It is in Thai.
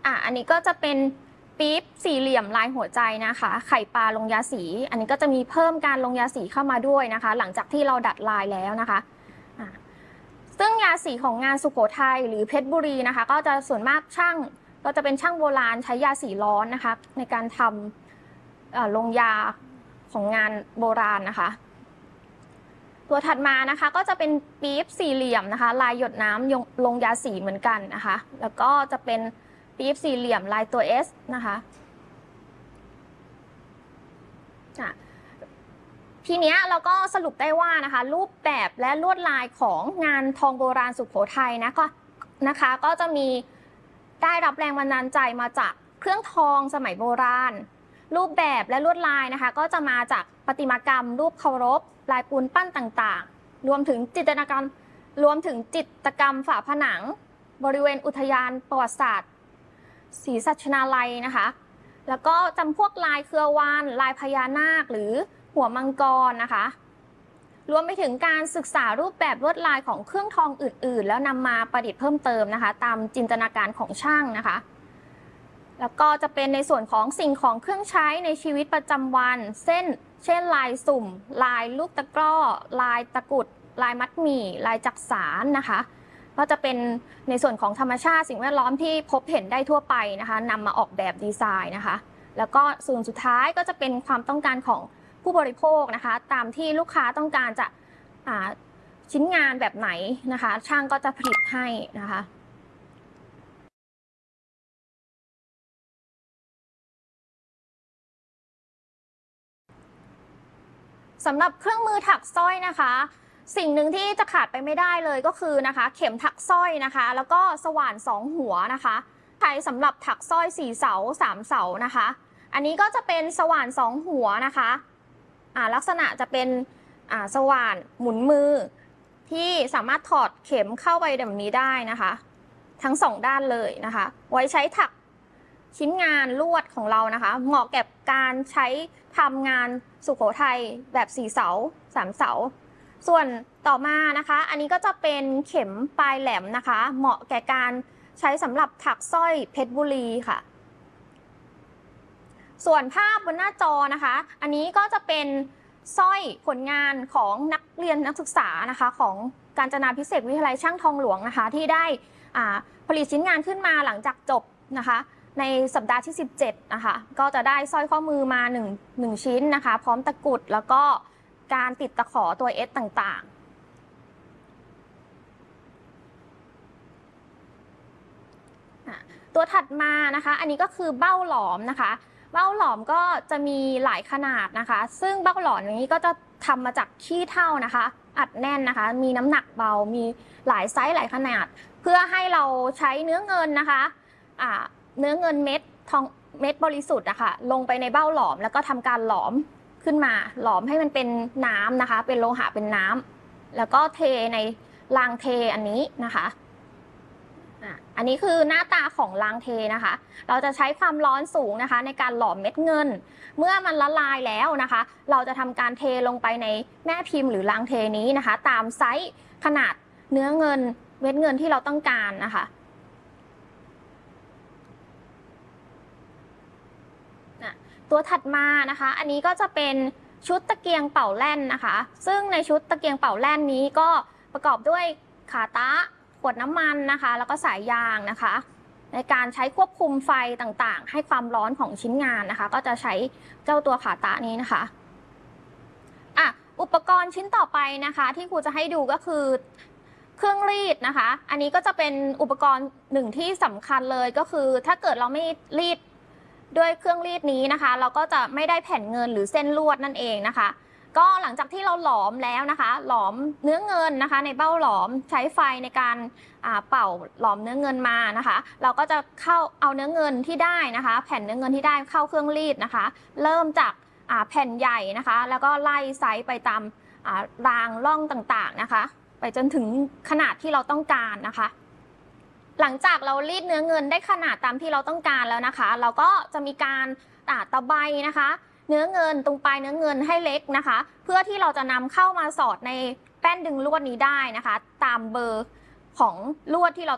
อันนี้ก็จะเป็นปี๊บสี่เหลี่ยมลายหัวใจนะคะไข่ปลาลงยาสีอันนี้ก็จะมีเพิ่มการลงยาสีเข้ามาด้วยนะคะหลังจากที่เราดัดลายแล้วนะคะซึ่งยาสีของงานสุโขทัยหรือเพชรบุรีนะคะก็จะส่วนมากช่างก็จะเป็นช่างโบราณใช้ยาสีร้อนนะคะในการทำลงยาของงานโบราณนะคะตัวถัดมานะคะก็จะเป็นปี๊บสี่เหลี่ยมนะคะลายหยดน้ำลงยาสีเหมือนกันนะคะแล้วก็จะเป็นปี๊บสี่เหลี่ยมลายตัว S นะคะทีนี้เราก็สรุปได้ว่านะคะรูปแบบและลวดลายของงานทองโบราณสุโขทัยนะคะก็จะมีได้รับแรงบันดาลใจมาจากเครื่องทองสมัยโบราณรูปแบบและลวดลายนะคะก็จะมาจากประติมากรรมรูปเคารพลายปูนปั้นต่างๆรวมถึงจิตรกรรมฝาผนังบริเวณอุทยานประวัติศาสตร์ศรีสัชนาลัยนะคะแล้วก็จำพวกลายเครือวาฬลายพญานาคหรือหัวมังกรนะคะรวมไปถึงการศึกษารูปแบบลวดลายของเครื่องทองอื่นๆแล้วนำมาประดิษฐ์เพิ่มเติมนะคะตามจินตนาการของช่างนะคะแล้วก็จะเป็นในส่วนของสิ่งของเครื่องใช้ในชีวิตประจำวันเช่นลายสุ่มลายลูกตะกร้อลายตะกุดลายมัดหมี่ลายจักสานนะคะก็จะเป็นในส่วนของธรรมชาติสิ่งแวดล้อมที่พบเห็นได้ทั่วไปนะคะนำมาออกแบบดีไซน์นะคะแล้วก็ส่วนสุดท้ายก็จะเป็นความต้องการของผู้บริโภคนะคะตามที่ลูกค้าต้องการจะชิ้นงานแบบไหนนะคะช่างก็จะผลิตให้นะคะสำหรับเครื่องมือถักสร้อยนะคะสิ่งหนึ่งที่จะขาดไปไม่ได้เลยก็คือนะคะเข็มถักสร้อยนะคะแล้วก็สว่าน2หัวนะคะใช้สำหรับถักสร้อย4เสา3เสานะคะอันนี้ก็จะเป็นสว่าน2หัวนะคะลักษณะจะเป็นสว่านหมุนมือที่สามารถถอดเข็มเข้าไปแบบนี้ได้นะคะทั้ง2ด้านเลยนะคะไว้ใช้ถักชิ้นงานลวดของเรานะคะเหมาะกับการใช้ทำงานสุโขทัยแบบ4เสา3เสาส่วนต่อมานะคะอันนี้ก็จะเป็นเข็มปลายแหลมนะคะเหมาะแก่การใช้สำหรับถักสร้อยเพชรบุรีค่ะส่วนภาพบนหน้าจอนะคะอันนี้ก็จะเป็นสร้อยผลงานของนักเรียนนักศึกษานะคะของกาญจนาภิเษกวิทยาลัยช่างทองหลวงนะคะที่ได้ผลิตชิ้นงานขึ้นมาหลังจากจบนะคะในสัปดาห์ที่17นะคะก็จะได้สร้อยข้อมือมา1ชิ้นนะคะพร้อมตะกุดแล้วก็การติดตะขอตัว S ต่างๆตัวถัดมานะคะอันนี้ก็คือเบ้าหลอมนะคะเบ้าหลอมก็จะมีหลายขนาดนะคะซึ่งเบ้าหลอมนี้ก็จะทำมาจากขี้เถ้านะคะอัดแน่นนะคะมีน้ำหนักเบามีหลายไซส์หลายขนาดเพื่อให้เราใช้เนื้อเงินนะคะเนื้อเงินเม็ดบริสุทธิ์นะคะลงไปในเบ้าหลอมแล้วก็ทำการหลอมขึ้นมาหลอมให้มันเป็นน้ำนะคะเป็นโลหะเป็นน้ำแล้วก็เทในรางเทอันนี้นะคะอันนี้คือหน้าตาของรางเทนะคะเราจะใช้ความร้อนสูงนะคะในการหลอมเม็ดเงินเมื่อมันละลายแล้วนะคะเราจะทำการเทลงไปในแม่พิมพ์หรือรางเทนี้นะคะตามไซส์ขนาดเนื้อเงินเม็ดเงินที่เราต้องการนะคะตัวถัดมานะคะอันนี้ก็จะเป็นชุดตะเกียงเป่าแล่นนะคะซึ่งในชุดตะเกียงเป่าแล่นนี้ก็ประกอบด้วยขาตะขวดน้ำมันนะคะแล้วก็สายยางนะคะในการใช้ควบคุมไฟต่างๆให้ความร้อนของชิ้นงานนะคะก็จะใช้เจ้าตัวขาตะนี้นะคะอุปกรณ์ชิ้นต่อไปนะคะที่ครูจะให้ดูก็คือเครื่องรีดนะคะอันนี้ก็จะเป็นอุปกรณ์หนึ่งที่สำคัญเลยก็คือถ้าเกิดเราไม่รีดด้วยเครื่องรีดนี้นะคะเราก็จะไม่ได้แผ่นเงินหรือเส้นลวดนั่นเองนะคะก็หลังจากที่เราหลอมแล้วนะคะหลอมเนื้อเงินนะคะในเบ้าหลอมใช้ไฟในการเป่าหลอมเนื้อเงินมานะคะเราก็จะเข้าเอาเนื้อเงินที่ได้นะคะแผ่นเนื้อเงินที่ได้เข้าเครื่องรีดนะคะเริ่มจากแผ่นใหญ่นะคะแล้วก็ไล่ไซส์ไปตามรางร่องต่างๆนะคะไปจนถึงขนาดที่เราต้องการนะคะหลังจากเรารีดเนื้อเงินได้ขนาดตามที่เราต้องการแล้วนะคะเราก็จะมีการตะไบนะคะเนื้อเงินตรงปลายเนื้อเงินให้เล็กนะคะเพื่อที่เราจะนำเข้ามาสอดในแป้นดึงลวดนี้ได้นะคะตามเบอร์ของลวดที่เรา